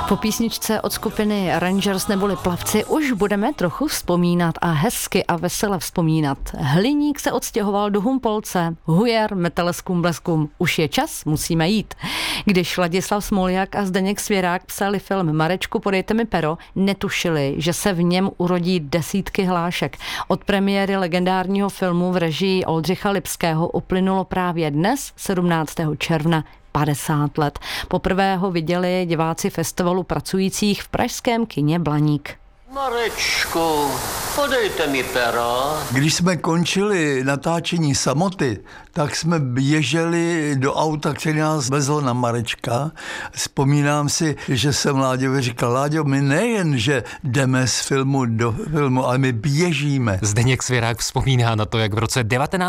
Po písničce od skupiny Rangers neboli Plavci už budeme trochu vzpomínat a hezky a vesele vzpomínat. Hliník se odstěhoval do Humpolce, Hujer, Meteleskům bleskům, už je čas, musíme jít. Když Ladislav Smoljak a Zdeněk Svěrák psali film Marečku, podejte mi pero, netušili, že se v něm urodí desítky hlášek. Od premiéry legendárního filmu v režii Oldřicha Lipského uplynulo právě dnes, 17. června, 50 let. Poprvé ho viděli diváci festivalu pracujících v pražském kině Blaník. Marečku, podejte mi pero. Když jsme končili natáčení Samoty, tak jsme běželi do auta, který nás vezl na Marečka. Vzpomínám si, že jsem Láďovi říkal, Láďo, my nejen, že jdeme z filmu do filmu, ale my běžíme. Zdeněk Svěrák vzpomíná na to, jak v roce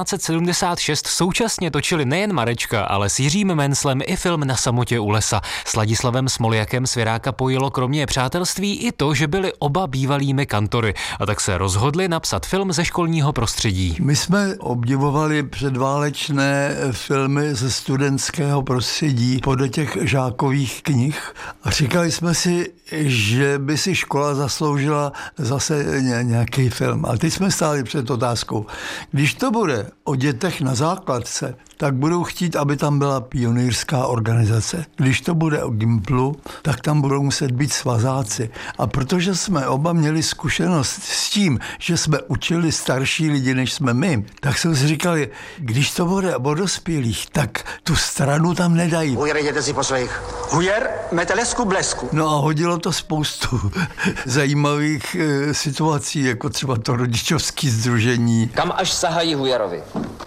1976 současně točili nejen Marečka, ale s Jiřím Menclem i film Na samotě u lesa. S Ladislavem Smoljakem Svěráka pojilo kromě přátelství i to, že byli oba bývalými kantory, a tak se rozhodli napsat film ze školního prostředí. My jsme obdivovali předválečné filmy ze studentského prostředí podle těch žákových knih a říkali jsme si, že by si škola zasloužila zase nějaký film. A teď jsme stáli před otázkou, když to bude o dětech na základce, tak budou chtít, aby tam byla pionýrská organizace. Když to bude o Gimplu, tak tam budou muset být svazáci. A protože jsme oba měli zkušenost s tím, že jsme učili starší lidi, než jsme my, tak jsme si říkali, když to bude o dospělých, tak tu stranu tam nedají. Hujer, jděte si po svých. Hujer, Metelesku blesku. No a hodilo to spoustu zajímavých situací, jako třeba to rodičovské sdružení. Kam až sahají Hujerovi?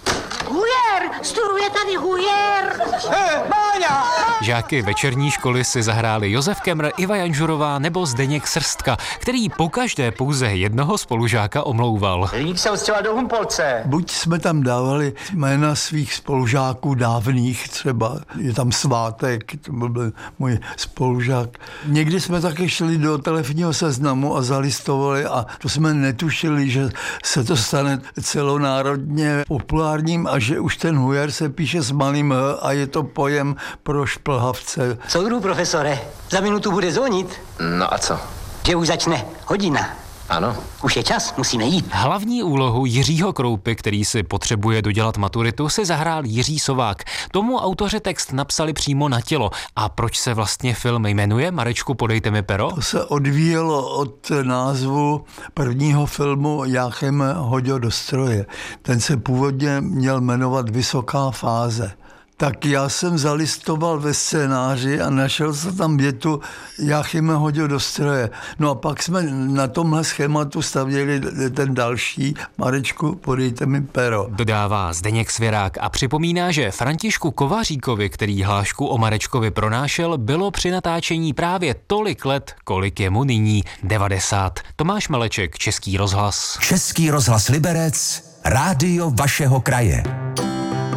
Hujer! Studuje tady Hujer! Máňa! Žáky večerní školy si zahráli Josef Kemr, Iva Janžurová nebo Zdeněk Srstka, který pokaždé pouze jednoho spolužáka omlouval. Hliník se odstěhoval do Humpolce. Buď jsme tam dávali jména svých spolužáků dávných, třeba je tam Svátek, to byl můj spolužák. Někdy jsme taky šli do telefonního seznamu a zalistovali a to jsme netušili, že se to stane celonárodně populárním a že už ten Hujer se píše s malým H a je to pojem pro šplhavce. Soudru, profesore, za minutu bude zvonit. No a co? Že už začne hodina. Ano. Už je čas, musíme jít. Hlavní úlohu Jiřího Kroupy, který si potřebuje dodělat maturitu, si zahrál Jiří Sovák. Tomu autoři text napsali přímo na tělo. A proč se vlastně film jmenuje Marečku, podejte mi pero? To se odvíjelo od názvu prvního filmu Jáchem Hoďo do stroje. Ten se původně měl jmenovat Vysoká fáze. Tak já jsem zalistoval ve scénáři a našel jsem tam větu Jáchyme Hoďo do stroje. No a pak jsme na tomhle schématu stavěli ten další Marečku, podejte mi pero. Dodává Zdeněk Svěrák a připomíná, že Františku Kovaříkovi, který hlášku o Marečkovi pronášel, bylo při natáčení právě tolik let, kolik je mu nyní, 90. Tomáš Meleček, Český rozhlas. Český rozhlas Liberec, rádio vašeho kraje.